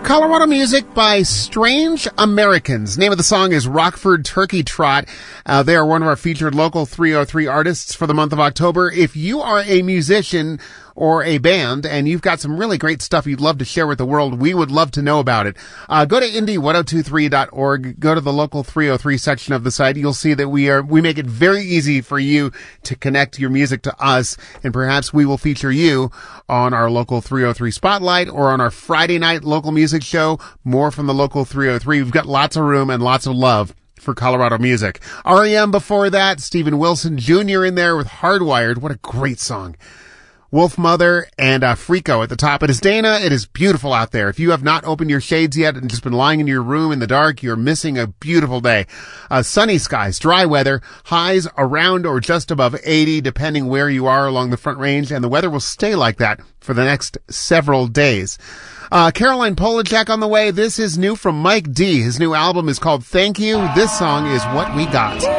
Colorado music by Strange Americans. Name of the song is Rockford Turkey Trot. They are one of our featured local 303 artists for the month of October. If you are a musician or a band and you've got some really great stuff you'd love to share with the world, we would love to know about it. Go to indie1023.org. Go to the local 303 section of the site. You'll see that we make it very easy for you to connect your music to us, and perhaps we will feature you on our local 303 spotlight or on our Friday night local music show. More from the local 303. We've got lots of room and lots of love for Colorado music. REM before that, Steven Wilson Jr. in there with Hardwired. What a great song. Wolf Mother and Frico at the top. It is Dana. It is beautiful out there. If you have not opened your shades yet and just been lying in your room in the dark, you're missing a beautiful day. Sunny skies, dry weather, highs around or just above 80, depending where you are along the Front Range, and the weather will stay like that for the next several days. Caroline Polachek on the way. This is new from Mike D. His new album is called Thank You. This song is What We Got.